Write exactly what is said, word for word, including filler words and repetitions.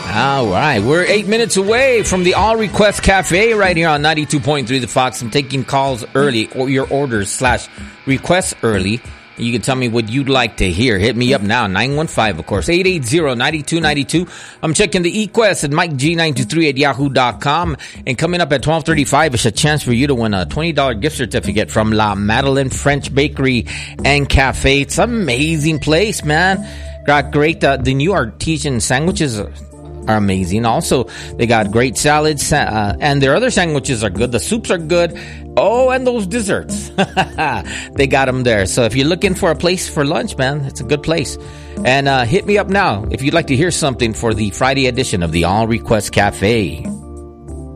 All right, we're eight minutes away from the All Request Cafe right here on ninety-two point three The Fox. I'm taking calls early, or your orders slash requests early. You can tell me what you'd like to hear. Hit me up now, nine one five, of course, eight eight zero, nine two nine two. I'm checking the eQuest at Mike G nine two three at yahoo dot com. And coming up at twelve thirty-five is a chance for you to win a twenty dollars gift certificate from La Madeleine French Bakery and Cafe. It's an amazing place, man. Got great, uh, the new artisan sandwiches are amazing. Also, they got great salads, uh, and their other sandwiches are good. The soups are good. Oh, and those desserts. They got them there. So if you're looking for a place for lunch, man, it's a good place. And uh, hit me up now if you'd like to hear something for the Friday edition of the All Request Cafe.